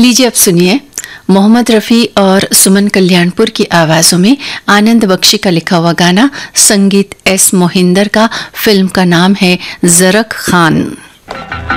लीजिए अब सुनिए मोहम्मद रफ़ी और सुमन कल्याणपुर की आवाज़ों में आनंद बख्शी का लिखा हुआ गाना, संगीत एस मोहिंदर का, फिल्म का नाम है ज़रक खान।